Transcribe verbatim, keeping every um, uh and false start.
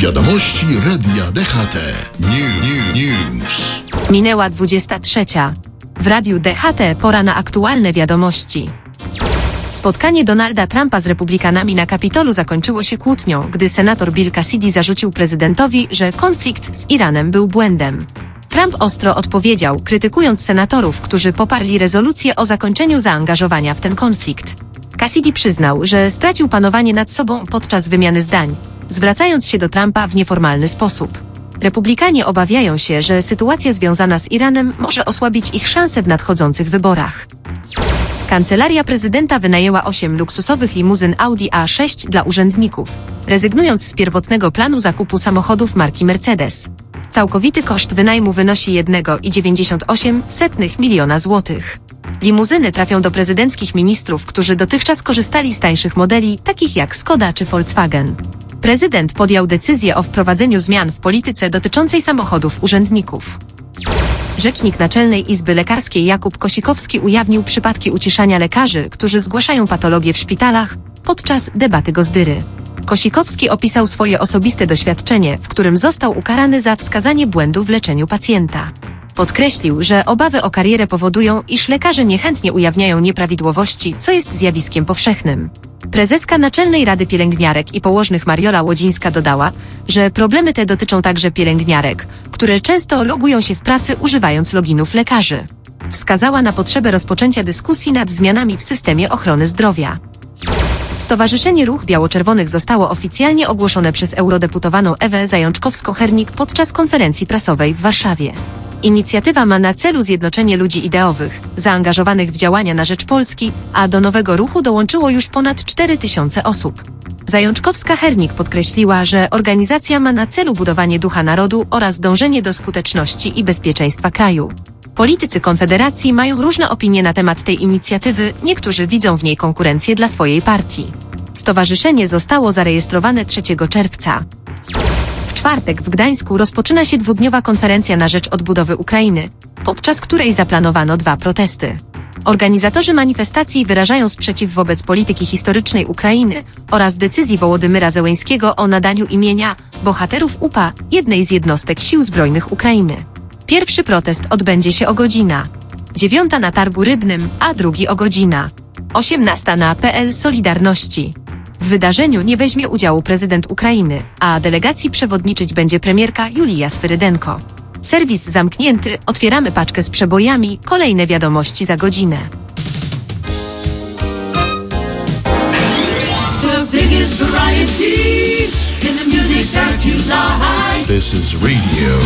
Wiadomości Radia D H T. New, new News. Minęła dwudziesta trzecia. W Radiu D H T pora na aktualne wiadomości. Spotkanie Donalda Trumpa z republikanami na Kapitolu zakończyło się kłótnią, gdy senator Bill Cassidy zarzucił prezydentowi, że konflikt z Iranem był błędem. Trump ostro odpowiedział, krytykując senatorów, którzy poparli rezolucję o zakończeniu zaangażowania w ten konflikt. Cassidy przyznał, że stracił panowanie nad sobą podczas wymiany zdań, zwracając się do Trumpa w nieformalny sposób. Republikanie obawiają się, że sytuacja związana z Iranem może osłabić ich szanse w nadchodzących wyborach. Kancelaria prezydenta wynajęła osiem luksusowych limuzyn Audi A sześć dla urzędników, rezygnując z pierwotnego planu zakupu samochodów marki Mercedes. Całkowity koszt wynajmu wynosi jeden przecinek dziewięćdziesiąt osiem miliona złotych. Limuzyny trafią do prezydenckich ministrów, którzy dotychczas korzystali z tańszych modeli, takich jak Skoda czy Volkswagen. Prezydent podjął decyzję o wprowadzeniu zmian w polityce dotyczącej samochodów urzędników. Rzecznik Naczelnej Izby Lekarskiej Jakub Kosikowski ujawnił przypadki uciszania lekarzy, którzy zgłaszają patologie w szpitalach, podczas debaty Gozdyry. Kosikowski opisał swoje osobiste doświadczenie, w którym został ukarany za wskazanie błędu w leczeniu pacjenta. Podkreślił, że obawy o karierę powodują, iż lekarze niechętnie ujawniają nieprawidłowości, co jest zjawiskiem powszechnym. Prezeska Naczelnej Rady Pielęgniarek i Położnych Mariola Łodzińska dodała, że problemy te dotyczą także pielęgniarek, które często logują się w pracy używając loginów lekarzy. Wskazała na potrzebę rozpoczęcia dyskusji nad zmianami w systemie ochrony zdrowia. Stowarzyszenie Ruch Biało-Czerwonych zostało oficjalnie ogłoszone przez eurodeputowaną Ewę Zajączkowską-Hernik podczas konferencji prasowej w Warszawie. Inicjatywa ma na celu zjednoczenie ludzi ideowych, zaangażowanych w działania na rzecz Polski, a do nowego ruchu dołączyło już ponad cztery tysiące osób. Zajączkowska-Hernik podkreśliła, że organizacja ma na celu budowanie ducha narodu oraz dążenie do skuteczności i bezpieczeństwa kraju. Politycy Konfederacji mają różne opinie na temat tej inicjatywy, niektórzy widzą w niej konkurencję dla swojej partii. Stowarzyszenie zostało zarejestrowane trzeciego czerwca. W czwartek w Gdańsku rozpoczyna się dwudniowa konferencja na rzecz odbudowy Ukrainy, podczas której zaplanowano dwa protesty. Organizatorzy manifestacji wyrażają sprzeciw wobec polityki historycznej Ukrainy oraz decyzji Wołodymyra Zełeńskiego o nadaniu imienia bohaterów U P A jednej z jednostek Sił Zbrojnych Ukrainy. Pierwszy protest odbędzie się o godzina dziewiąta na Targu Rybnym, a drugi o godzina osiemnasta na P L Solidarności. W wydarzeniu nie weźmie udziału prezydent Ukrainy, a delegacji przewodniczyć będzie premierka Julija Swyrydenko. Serwis zamknięty, otwieramy paczkę z przebojami, kolejne wiadomości za godzinę. This is Radio